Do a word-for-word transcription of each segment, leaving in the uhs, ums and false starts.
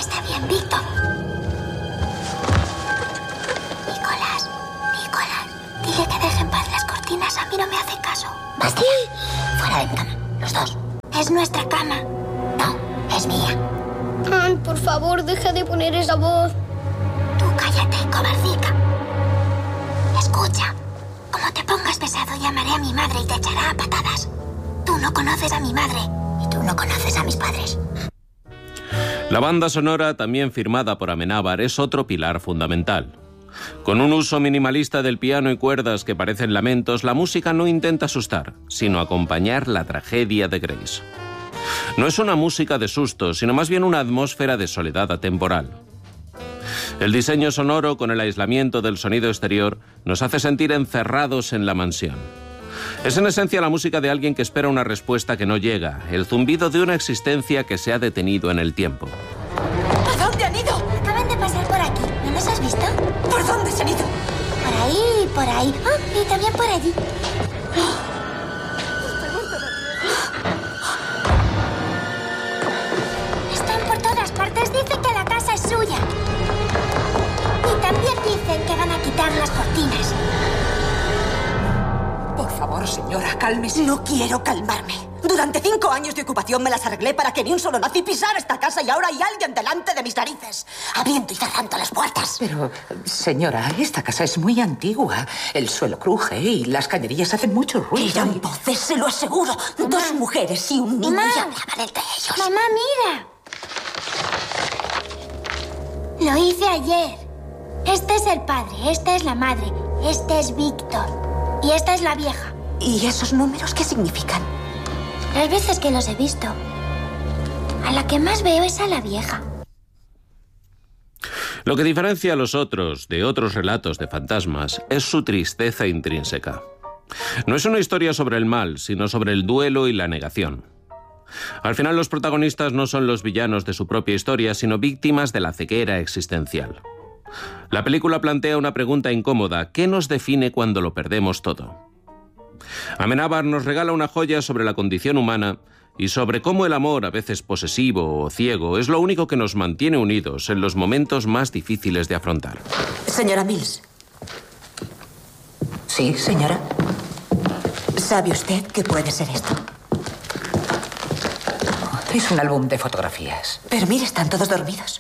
Está bien, Víctor. Nicolás, Nicolás, dile que deje en paz las cortinas. A mí no me hace caso. Basta ya. Fuera de mi cama, los dos. Es nuestra cama. No, es mía. Anne, por favor, deja de poner esa voz. Tú cállate, cobardica. Escucha, como te pongas pesado, llamaré a mi madre y te echará a patadas. Tú no conoces a mi madre y tú no conoces a mis padres. La banda sonora, también firmada por Amenábar, es otro pilar fundamental. Con un uso minimalista del piano y cuerdas que parecen lamentos, la música no intenta asustar, sino acompañar la tragedia de Grace. No es una música de susto, sino más bien una atmósfera de soledad atemporal. El diseño sonoro, con el aislamiento del sonido exterior, nos hace sentir encerrados en la mansión. Es en esencia la música de alguien que espera una respuesta que no llega, el zumbido de una existencia que se ha detenido en el tiempo. ¿A dónde han ido? Acaban de pasar por aquí. ¿No los has visto? ¿Por dónde se han ido? Por ahí y por ahí. Oh, y también por allí. Están por todas partes. Dicen que la casa es suya. Y también dicen que van a quitar las cortinas. Por favor, señora, cálmese. No quiero calmarme. Durante cinco años de ocupación me las arreglé para que ni un solo nazi pisara esta casa y ahora hay alguien delante de mis narices, abriendo y cerrando las puertas. Pero, señora, esta casa es muy antigua. El suelo cruje y las cañerías hacen mucho ruido. Eran voces, se lo aseguro. Mamá. Dos mujeres y un niño Mamá. y hablaban entre ellos. Mamá, mira. Lo hice ayer. Este es el padre, esta es la madre, este es Víctor y esta es la vieja. ¿Y esos números qué significan? Las veces que los he visto, a la que más veo es a la vieja. Lo que diferencia a los otros de otros relatos de fantasmas es su tristeza intrínseca. No es una historia sobre el mal, sino sobre el duelo y la negación. Al final, los protagonistas no son los villanos de su propia historia, sino víctimas de la ceguera existencial. La película plantea una pregunta incómoda: ¿qué nos define cuando lo perdemos todo? Amenábar nos regala una joya sobre la condición humana y sobre cómo el amor, a veces posesivo o ciego, es lo único que nos mantiene unidos en los momentos más difíciles de afrontar. Señora Mills. Sí, señora. ¿Sabe usted qué puede ser esto? Es un álbum de fotografías. Pero mire, están todos dormidos.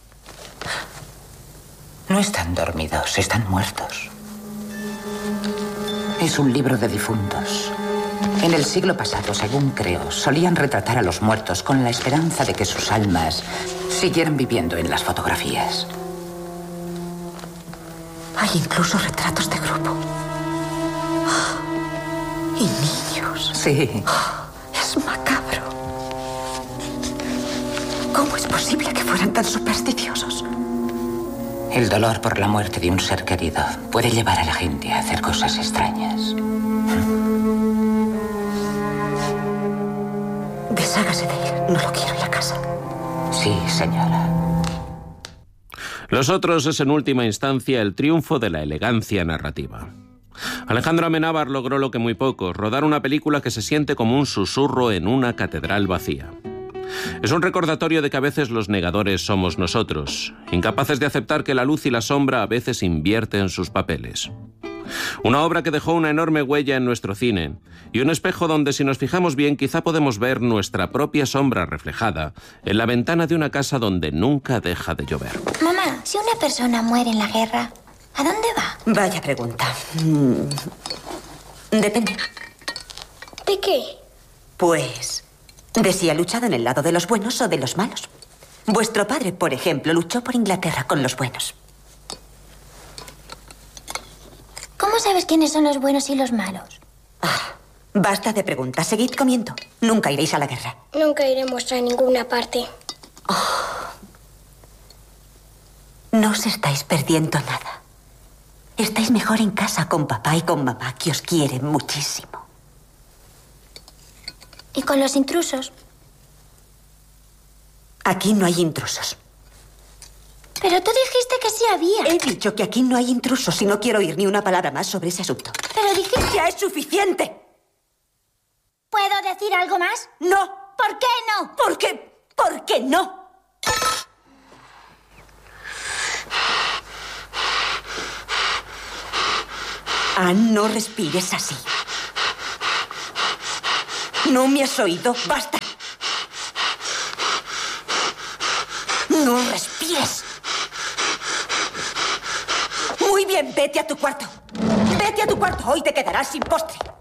No están dormidos, están muertos. Es un libro de difuntos. En el siglo pasado, según creo, solían retratar a los muertos con la esperanza de que sus almas siguieran viviendo en las fotografías. Hay incluso retratos de grupo. Y niños. Sí. Es macabro. ¿Cómo es posible que fueran tan supersticiosos? El dolor por la muerte de un ser querido puede llevar a la gente a hacer cosas extrañas. Deshágase de él. No lo quiero en la casa. Sí, señora. Los Otros es en última instancia el triunfo de la elegancia narrativa. Alejandro Amenábar logró lo que muy pocos: rodar una película que se siente como un susurro en una catedral vacía. Es un recordatorio de que a veces los negadores somos nosotros, incapaces de aceptar que la luz y la sombra a veces invierten sus papeles. Una obra que dejó una enorme huella en nuestro cine y un espejo donde, si nos fijamos bien, quizá podemos ver nuestra propia sombra reflejada en la ventana de una casa donde nunca deja de llover. Mamá, si una persona muere en la guerra, ¿a dónde va? Vaya pregunta. Mm. Depende. ¿De qué? Pues de si ha luchado en el lado de los buenos o de los malos. Vuestro padre, por ejemplo, luchó por Inglaterra con los buenos. ¿Cómo sabes quiénes son los buenos y los malos? Ah, basta de preguntas. Seguid comiendo. Nunca iréis a la guerra. Nunca iremos a ninguna parte. Oh. No os estáis perdiendo nada. Estáis mejor en casa con papá y con mamá, que os quieren muchísimo. ¿Y con los intrusos? Aquí no hay intrusos. Pero tú dijiste que sí había. He dicho que aquí no hay intrusos y no quiero oír ni una palabra más sobre ese asunto. Pero dijiste... ¡Ya es suficiente! ¿Puedo decir algo más? ¡No! ¿Por qué no? ¿Por qué? ¿Por qué no? Anne, no respires así. ¿No me has oído? ¡Basta! No respires. Muy bien, vete a tu cuarto. Vete a tu cuarto. Hoy te quedarás sin postre.